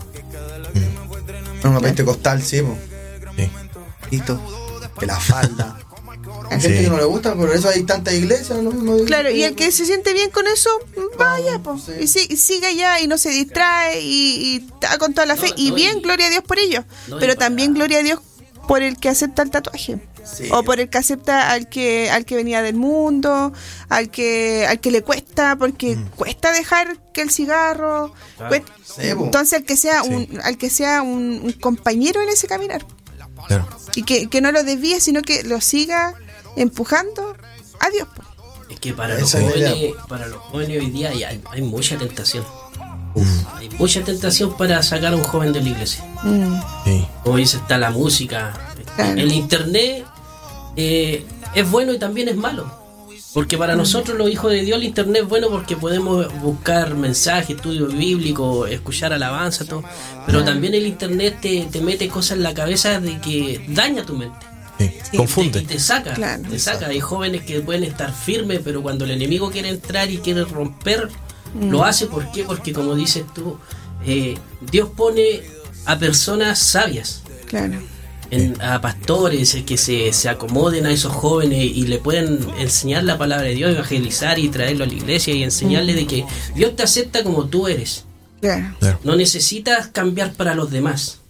En una pentecostal, sí, po. Sí. Poquito, que la falda. Hay Sí. gente que no le gusta, pero eso hay tantas iglesias, lo mismo. Claro, y el que se siente bien con eso, vaya, pues. Sí. Y, si- y sigue allá y no se distrae y, y está con toda la fe. No, y no, bien, y- gloria a Dios por ello. No, y Pero para- también gloria a Dios por el que acepta el tatuaje. Sí. O por el que acepta al que al que venía del mundo, al que al que le cuesta, porque cuesta dejar que el cigarro. Claro. cuesta- Sí, po. entonces al que sea Sí. un al que sea un, un compañero en ese caminar. Claro. Y que, que no lo desvíe, sino que lo siga empujando a Dios, po. Es que para los, Esa es la jóvenes, idea. para los jóvenes hoy día hay, hay- hay mucha tentación. Hay mucha tentación para sacar a un joven de la iglesia. Mm, Sí. Como dice, está la música. Claro. El internet eh, es bueno y también es malo. Porque para nosotros los hijos de Dios el internet es bueno porque podemos buscar mensajes, estudios bíblicos, escuchar alabanza, todo. Pero también el internet te, te mete cosas en la cabeza de que daña tu mente. Sí. Confunde. Y te, y te saca, Claro. te saca. Hay jóvenes que pueden estar firmes, pero cuando el enemigo quiere entrar y quiere romper, lo hace. ¿Por qué? Porque como dices tú, eh, Dios pone a personas sabias, claro. en- a pastores eh, que se, se acomoden a esos jóvenes y le pueden enseñar la palabra de Dios, evangelizar y traerlo a la iglesia y enseñarle de que Dios te acepta como tú eres. Claro. Claro. No necesitas cambiar para los demás.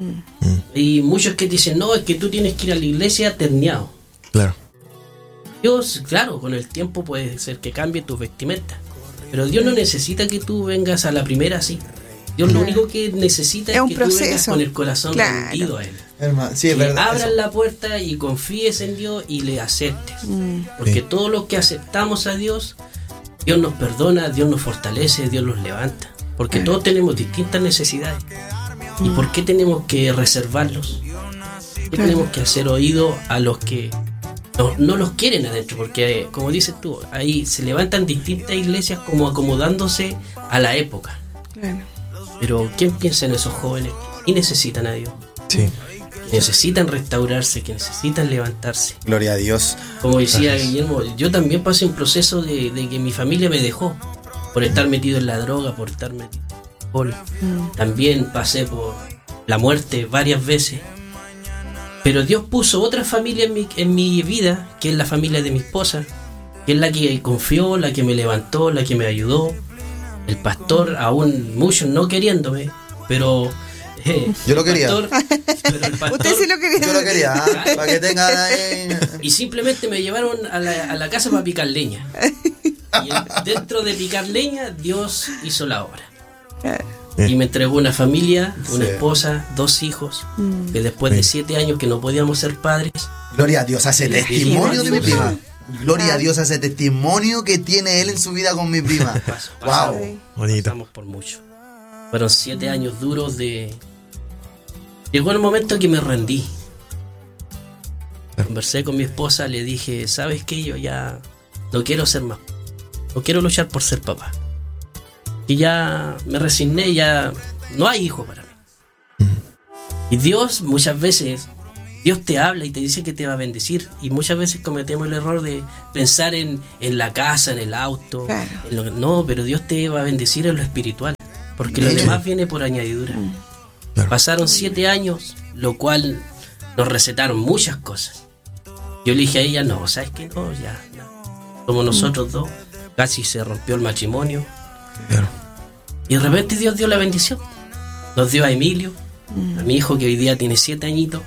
Y muchos que dicen, no, es que tú tienes que ir a la iglesia terneado. Claro. Dios, claro, con el tiempo puede ser que cambie tu vestimenta. Pero Dios no necesita que tú vengas a la primera así. Dios lo único que necesita Es es, un que tú vengas proceso. con el corazón Claro. rendido a Él. Hermano, sí, es Que verdad. abran eso. la puerta y confíes en Dios y le aceptes. Mm, Porque Sí. todos los que aceptamos a Dios, Dios nos perdona, Dios nos fortalece, Dios nos levanta. Porque todos tenemos distintas necesidades. ¿Y por qué tenemos que reservarlos? ¿Qué tenemos que hacer oído a los que no, no los quieren adentro? Porque, como dices tú, ahí se levantan distintas iglesias como acomodándose a la época. claro. Pero ¿quién piensa en esos jóvenes y necesitan a Dios? Sí. Que necesitan restaurarse, que necesitan levantarse. Gloria a Dios. Como decía Guillermo, yo también pasé un proceso de, de que mi familia me dejó por estar metido en la droga, por estar metido en el alcohol. También pasé por la muerte varias veces. Pero Dios puso otra familia en mi, en mi vida, que es la familia de mi esposa, que es la que confió, la que me levantó, la que me ayudó. El pastor, aún muchos no queriéndome, pero... eh, Yo lo el quería. pastor- pero el pastor- Usted sí lo quería. Yo lo quería, ¿ah? Para que tengan ahí. Y simplemente me llevaron a la, a la casa para picar leña. Y en- dentro de picar leña, Dios hizo la obra. Y me entregó una familia, una Sí. esposa, dos hijos, que después de siete años que no podíamos ser padres, Gloria a Dios, hace Le testimonio de mi pedimos a prima. Gloria a Dios, hace testimonio que tiene él en su vida con mi prima. pas- Wow. pasamos, Bonito. pasamos por mucho. Fueron siete años duros de... Llegó el momento que me rendí. Conversé con mi esposa, le dije, ¿sabes qué? Yo ya no quiero ser más, no quiero luchar por ser papá. Y ya me resigné, ya no hay hijo para mí. Y Dios muchas veces, Dios te habla y te dice que te va a bendecir. Y muchas veces cometemos el error de pensar en, en la casa, en el auto. Claro. En lo, no, pero Dios te va a bendecir en lo espiritual. Porque lo Bien. demás viene por añadidura. Claro. Pasaron siete años, lo cual nos recetaron muchas cosas. Yo le dije a ella, no, ¿sabes qué? No, ya, no. Somos nosotros dos. Casi se rompió el matrimonio. Claro. Y de repente Dios dio la bendición. Nos dio a Emilio, a mi hijo que hoy día tiene siete añitos.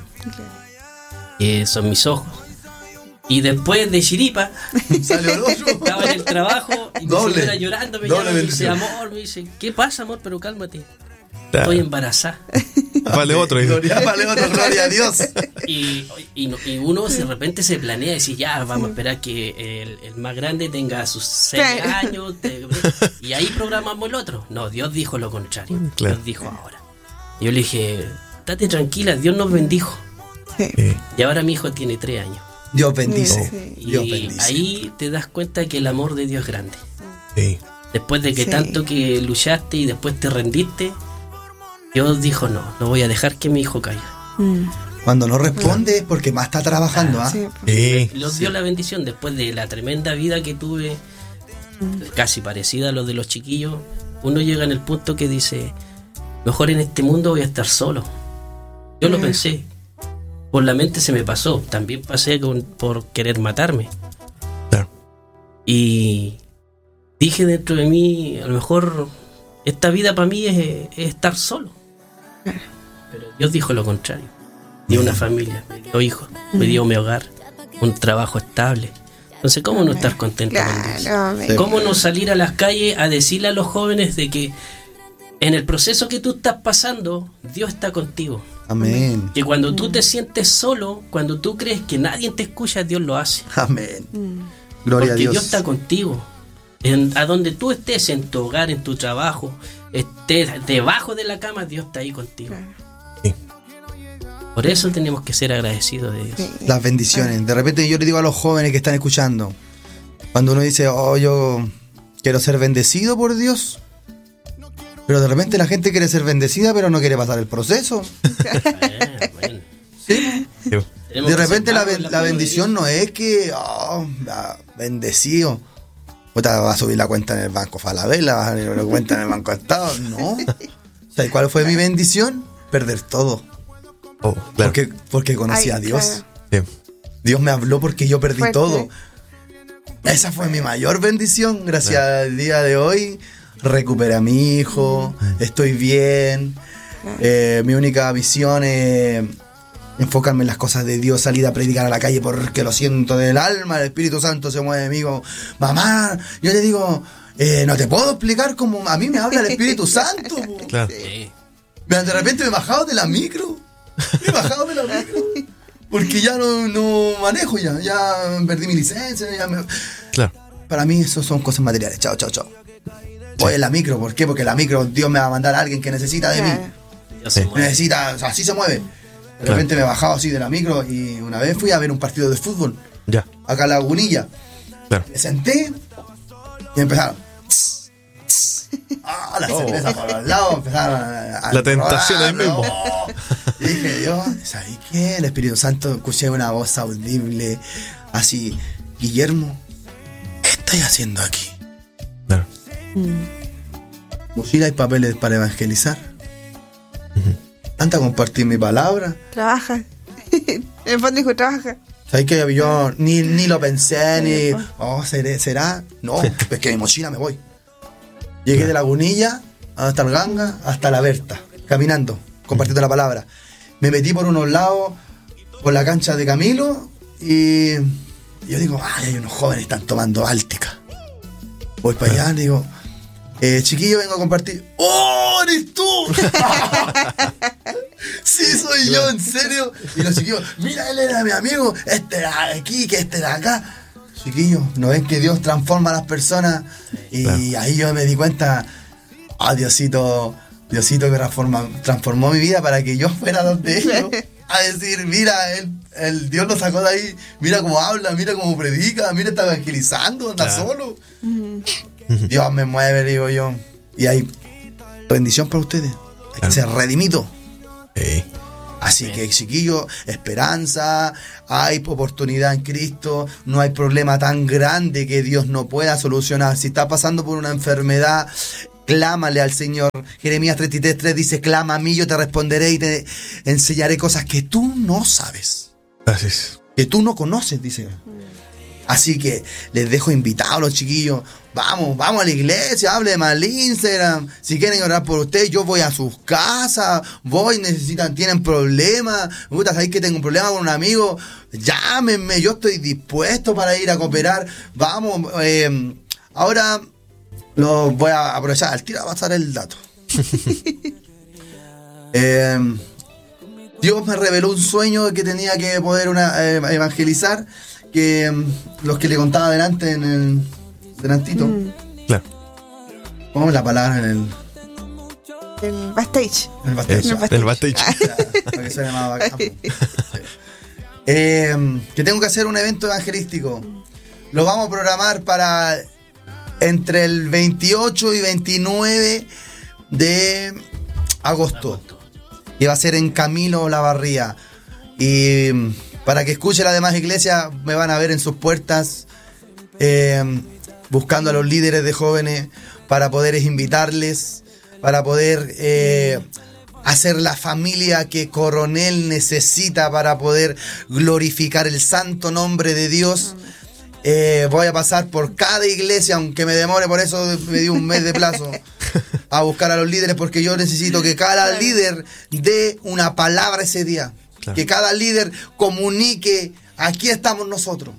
Que son mis ojos. Y después de chiripa, Salió el otro. estaba en el trabajo y mi Doble. señora llorando me Doble llama y me dice, bendición. amor, me dice, ¿qué pasa, amor? Pero cálmate. Claro. Estoy embarazada. Vale otro. hijo. Gloria, vale otro, gloria a Dios. Y, y, no- y uno de repente se planea y dice, ya, vamos a esperar que el, el más grande tenga sus seis Claro. años. te- y ahí programamos el otro. No, Dios dijo lo contrario. Claro. Dios dijo ahora. Yo le dije, estate tranquila, Dios nos bendijo. Sí. Sí. Y ahora mi hijo tiene tres años. Dios bendice. Sí. Dios Y bendice. ahí te das cuenta que el amor de Dios es grande. Sí. Después de que Sí. tanto que luchaste y después te rendiste, Dios dijo, no, no voy a dejar que mi hijo caiga. Mm. Cuando no responde es porque más está trabajando, ¿ah? Sí. Sí. Los dio la bendición después de la tremenda vida que tuve, casi parecida a los de los chiquillos. Uno llega en el punto que dice, mejor en este mundo voy a estar solo. Yo lo Mm. pensé, por la mente se me pasó, también pasé con- por querer matarme. Claro. Y dije dentro de mí, a lo mejor esta vida para mí es, es estar solo. Pero Dios dijo lo contrario. Me dio una familia, me dio hijos, me dio mi hogar, un trabajo estable. Entonces, ¿cómo no estar contento con Dios? Claro, amén. ¿Cómo no salir a las calles a decirle a los jóvenes de que en el proceso que tú estás pasando, Dios está contigo? Amén. Que cuando tú te sientes solo, cuando tú crees que nadie te escucha, Dios lo hace. Amén. Mm. Gloria Porque a Dios. Dios está contigo. En- a donde tú estés, en tu hogar, en tu trabajo, estés debajo de la cama, Dios está ahí contigo. Claro. Sí. Por eso tenemos que ser agradecidos de Dios. Sí. Las bendiciones. De repente yo le digo a los jóvenes que están escuchando, cuando uno dice, oh, yo quiero ser bendecido por Dios, pero de repente la gente quiere ser bendecida, pero no quiere pasar el proceso. Eh, bueno. ¿Sí? Sí. Tenemos De que repente ser la, pagos ben- en la mano de bendición Dios. no es que, oh, ah, bendecido. Puta, va a subir la cuenta en el banco Falabella, va a subir la cuenta en el banco Estado. No. ¿Sabes cuál fue mi bendición? Perder todo. Oh, claro. Porque, porque conocí Ay, a Dios. claro. Sí. Dios me habló porque yo perdí Fuerte. todo. Esa fue mi mayor bendición. Gracias al día de hoy recuperé a mi hijo, estoy bien. Eh, mi única visión es enfocarme en las cosas de Dios, salir a predicar a la calle porque lo siento del alma, el Espíritu Santo se mueve en mí. Digo, mamá, yo le digo, eh, no te puedo explicar cómo a mí me habla el Espíritu Santo. po". Claro. Sí. Mira, de repente me he bajado de la micro. Me he bajado de la micro. Porque ya no, no manejo ya. Ya perdí mi licencia. Ya me... Claro. Para mí eso son cosas materiales. Chao, chao, chao. Voy en la micro. ¿Por qué? Porque la micro Dios me va a mandar a alguien que necesita de Claro. mí. Dios se Sí. mueve. Necesita, o sea, así se mueve. De repente me he bajado así de la micro y una vez fui a ver un partido de fútbol. Ya. Acá en Lagunilla. Claro. Me senté y empezaron. tss, tss. Ah, la cerveza por los lados, empezaron a, a La tentación ahí rodar, mismo. oh. Y dije, Dios, ¿sabes qué? El Espíritu Santo, escuché una voz audible, así, Guillermo, ¿qué estás haciendo aquí? Claro. Mochila y papeles para evangelizar. Anda a compartir mi palabra. Trabaja. En el fondo dijo, trabaja. ¿Sabes qué? Yo ni, ni lo pensé, ni. Oh, ¿seré- ¿será? No, es que mi mochila me voy. Llegué de Lagunilla hasta el Ganga, hasta la Berta, caminando, compartiendo la palabra. Me metí por unos lados, por la cancha de Camilo, y yo digo, ay, hay unos jóvenes que están tomando Báltica. Voy para allá, le digo, eh, chiquillo, vengo a compartir. ¡Oh, eres tú! Sí, soy yo, en serio. Y los chiquillos, mira, él era mi amigo, este era de aquí, que este era acá. Chiquillos, ¿no ven que Dios transforma a las personas? Y Claro. ahí yo me di cuenta, ah, Diosito, Diosito que transforma, transformó mi vida para que yo fuera donde ellos. A decir, mira, él el Dios lo sacó de ahí. Mira cómo habla, mira cómo predica, mira, está evangelizando, anda Claro. solo. Dios me mueve, digo yo. Y hay bendición para ustedes. Hay que ser redimido. Sí. Así que, chiquillos, esperanza, hay oportunidad en Cristo, no hay problema tan grande que Dios no pueda solucionar. Si está pasando por una enfermedad, clámale al Señor. Jeremías treinta y tres tres dice, clama a mí, yo te responderé y te enseñaré cosas que tú no sabes, Así es. que tú no conoces, dice. Así que les dejo invitados a los chiquillos. Vamos, vamos a la iglesia, hable más al Instagram. Si quieren orar por ustedes, yo voy a sus casas. Voy, necesitan, tienen problemas. Me gusta saber que tengo un problema con un amigo. Llámenme, yo estoy dispuesto para ir a cooperar. Vamos, eh, ahora lo voy a aprovechar. Al tiro a pasar el dato. eh, Dios me reveló un sueño que tenía que poder una, eh, evangelizar. Que um, los que le contaba delante en el delantito, Mm. Claro. pongamos la palabra en el, El backstage. en el backstage, Eso, backstage. el backstage. claro, para que suene más bacán. Sí. Eh, que tengo que hacer un evento evangelístico. Lo vamos a programar para entre el veintiocho y veintinueve de agosto. Y va a ser en Camilo Olavarría. Y para que escuchen las demás iglesias, me van a ver en sus puertas, eh, buscando a los líderes de jóvenes para poder invitarles, para poder eh, hacer la familia que Coronel necesita para poder glorificar el santo nombre de Dios. Eh, voy a pasar por cada iglesia, aunque me demore, por eso me di un mes de plazo, a buscar a los líderes, porque yo necesito que cada líder dé una palabra ese día. Claro. Que cada líder comunique, aquí estamos nosotros.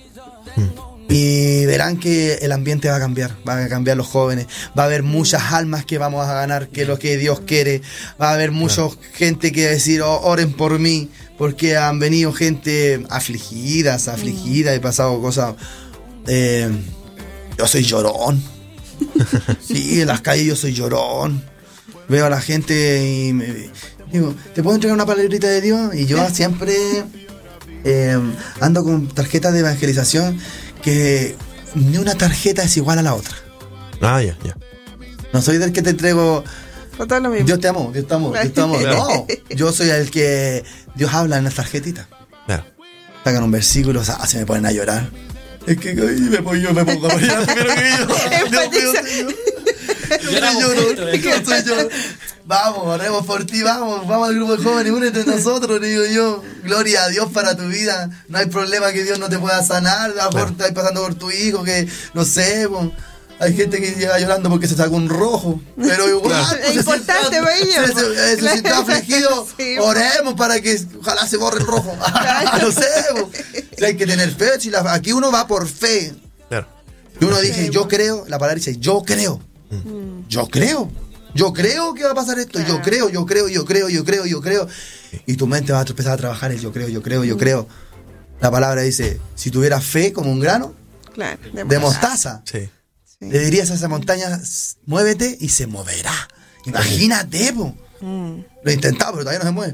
Y verán que el ambiente va a cambiar, van a cambiar los jóvenes, va a haber muchas almas que vamos a ganar, que es lo que Dios quiere, va a haber mucha gente que va a decir, oh, oren por mí, porque han venido gente afligidas, afligida, he pasado cosas, eh, yo soy llorón, sí, en las calles yo soy llorón, veo a la gente y me digo, ¿te puedo entregar una palabrita de Dios? Y yo siempre eh, ando con tarjetas de evangelización que ni una tarjeta es igual a la otra. Ah, ya, ya. No soy del que te entrego, O todo lo mismo. Dios te amo, Dios te amo, Dios te amo. Claro. No, yo soy el que Dios habla en las tarjetitas. Claro. Sacan un versículo, ah, se me ponen a llorar. Es que ay, me pongo, yo me pongo a llorar primero que yo. Dios mío, Señor. Yo soy llorón, yo soy llorón. Vamos, oremos por ti, vamos, vamos al grupo de jóvenes, únete a nosotros, le digo yo. Gloria a Dios para tu vida. No hay problema que Dios no te pueda sanar. A lo mejor estás pasando por tu hijo, que no sé, pues, hay gente que llega llorando porque se sacó un rojo. Pero igual, Claro. pues, Es importante se, para ellos, se, se, se, se está afligido. Sí, Oremos para que ojalá se borre el rojo. No sé, pues. Si hay que tener fe. Si la, aquí uno va por fe. Claro. Y uno dice, yo creo, la palabra dice, yo creo. Yo creo. Yo creo que va a pasar esto. Yo creo, yo creo, yo creo, yo creo, yo creo. Y tu mente va a empezar a trabajar el yo creo, yo creo, yo creo. La palabra dice, si tuvieras fe como un grano Claro, de mostaza, Sí. Sí. le dirías a esa montaña, muévete y se moverá. Imagínate, po. Mm. Lo he intentado, pero todavía no se mueve.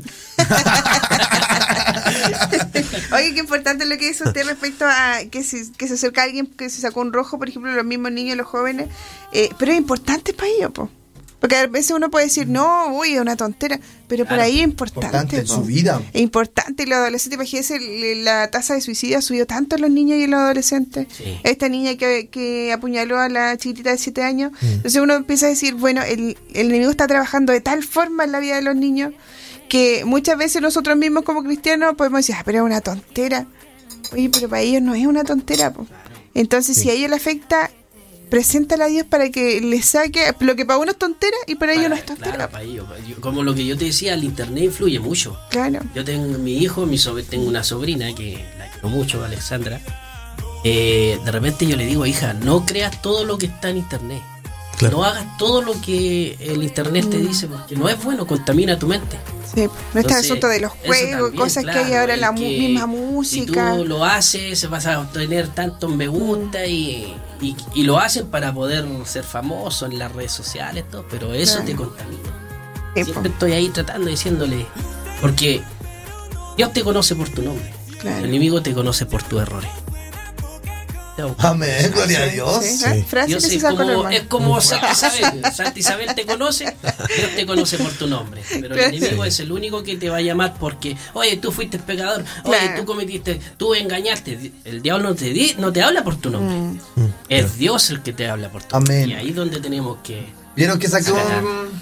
Oye, qué importante lo que dice usted respecto a que, si, que se acerca alguien que se sacó un rojo, por ejemplo, los mismos niños, los jóvenes, eh, pero es importante para ellos, po. Porque a veces uno puede decir, no, uy, es una tontera, pero por Claro, ahí es importante. Importante en po. su vida. Es importante. Y los adolescentes, imagínense, el- la tasa de suicidio ha subido tanto en los niños y en los adolescentes. Sí. Esta niña que, que apuñaló a la chiquitita de siete años. Entonces uno empieza a decir, bueno, el, el enemigo está trabajando de tal forma en la vida de los niños que muchas veces nosotros mismos como cristianos podemos decir, ah, pero es una tontera. Oye, pero para ellos no es una tontera, po. Entonces, si a ellos le afecta, preséntale a Dios para que le saque lo que para uno es tontera y para, ellos no es tontera. Claro, para ellos. Yo- como lo que yo te decía, el internet influye mucho. Claro. Yo tengo mi hijo, mi sobre- tengo una sobrina que la quiero mucho, Alexandra. Eh, de repente yo le digo, hija, no creas todo lo que está en internet. Claro. No hagas todo lo que el internet te dice, porque no es bueno, contamina tu mente. Sí, no está el Entonces, asunto de los eso juegos, también, cosas que hay claro, ahora, el la mu- que misma música. Si tú lo haces, vas a obtener tantos me gusta y, y, y lo hacen para poder ser famoso en las redes sociales, todo, pero eso Claro. te contamina. Sí, po. Siempre estoy ahí tratando diciéndole, porque Dios te conoce por tu nombre. Claro. El enemigo te conoce por tus errores. Amén, gloria a Dios. Sí, ¿eh? Frase Dios que se es sacó el como, hermano. es como Santa Isabel. Santa Isabel te conoce, Dios te conoce por tu nombre. Pero el enemigo es el único que te va a llamar porque, oye, tú fuiste pecador, oye, Claro. tú cometiste, tú engañaste. El diablo no te, di, no te habla por tu nombre. Mm. Es Dios el que te habla por tu Amén. nombre. Y ahí es donde tenemos que... ¿Vieron que saqué Sacar. un,